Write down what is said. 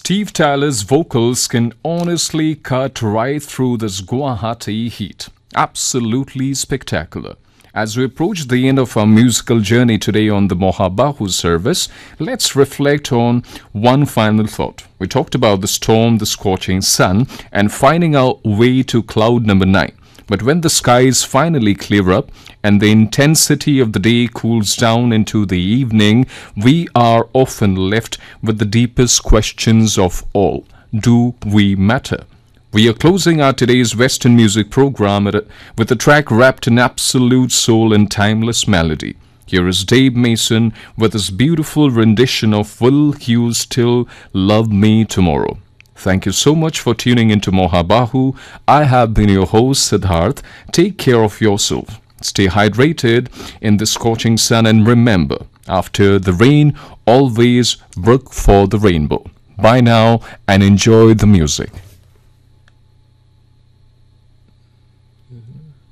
Steve Tyler's vocals can honestly cut right through this Guwahati heat. Absolutely spectacular. As we approach the end of our musical journey today on the Mohabahu service, let's reflect on one final thought. We talked about the storm, the scorching sun, and finding our way to cloud number 9. But when the skies finally clear up and the intensity of the day cools down into the evening, we are often left with the deepest questions of all. Do we matter? We are closing our today's Western music program with a track wrapped in absolute soul and timeless melody. Here is Dave Mason with his beautiful rendition of Will You Still Love Me Tomorrow? Thank you so much for tuning into Mohabahu. I have been your host, Siddharth. Take care of yourself. Stay hydrated in the scorching sun, and remember, after the rain, always look for the rainbow. Bye now and enjoy the music.